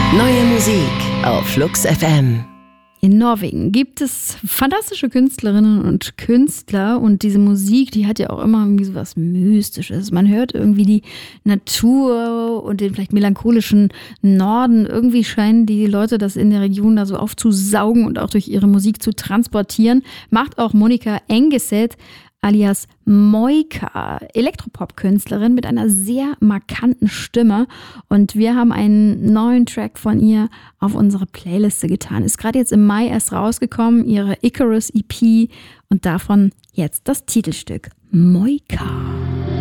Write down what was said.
Neue Musik auf Flux FM. In Norwegen gibt es fantastische Künstlerinnen und Künstler und diese Musik, die hat ja auch immer irgendwie so was Mystisches. Man hört irgendwie die Natur und den vielleicht melancholischen Norden. Irgendwie scheinen die Leute das in der Region da so aufzusaugen und auch durch ihre Musik zu transportieren. Macht auch Monica Engeset alias Moika, Elektropop-Künstlerin mit einer sehr markanten Stimme. Und wir haben einen neuen Track von ihr auf unsere Playliste getan. Ist gerade jetzt im Mai erst rausgekommen, ihre Icarus EP und davon jetzt das Titelstück Moika.